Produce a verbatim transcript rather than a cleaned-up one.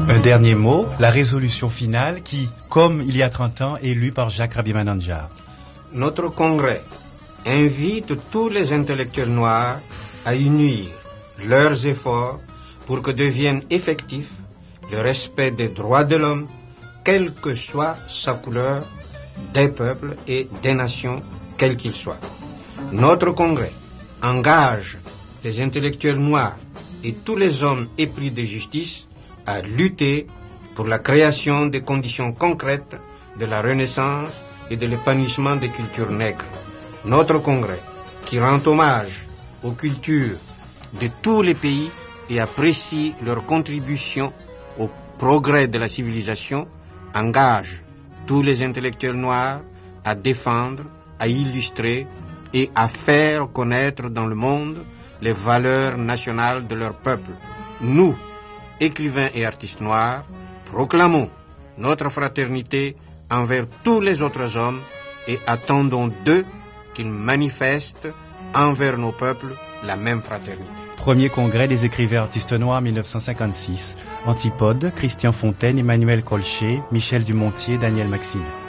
Un dernier mot, la résolution finale qui, comme il y a trente ans, est lue par Jacques Rabimanandjar. Notre congrès invite tous les intellectuels noirs à unir leurs efforts pour que devienne effectif le respect des droits de l'homme, quelle que soit sa couleur, des peuples et des nations, quels qu'ils soient. Notre congrès engage les intellectuels noirs et tous les hommes épris de justice à lutter pour la création des conditions concrètes de la renaissance et de l'épanouissement des cultures nègres. Notre congrès, qui rend hommage aux cultures de tous les pays et apprécie leur contribution au progrès de la civilisation, engage tous les intellectuels noirs à défendre, à illustrer et à faire connaître dans le monde les valeurs nationales de leur peuple. Nous, écrivains et artistes noirs, proclamons notre fraternité envers tous les autres hommes et attendons d'eux qu'ils manifestent envers nos peuples la même fraternité. Premier congrès des écrivains artistes noirs mille neuf cent cinquante-six. Antipode, Christian Fontaine, Emmanuel Colcher, Michel Dumontier, Daniel Maxime.